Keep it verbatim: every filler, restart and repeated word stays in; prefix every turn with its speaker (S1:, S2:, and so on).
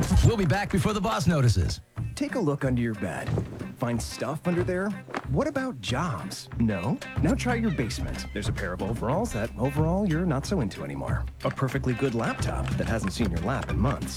S1: We'll be back before the boss notices.
S2: Take a look under your bed. Find stuff under there? What about jobs? No? Now try your basement. There's a pair of overalls that overall you're not so into anymore. A perfectly good laptop that hasn't seen your lap in months.